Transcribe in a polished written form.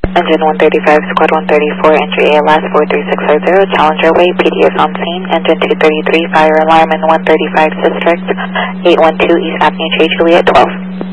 Engine 135, Squad 134, entry ALS 43650, Challenger Way, PDS on scene, engine 233, fire alarm in 135 District, 812 East Avenue, J. Juliet 12.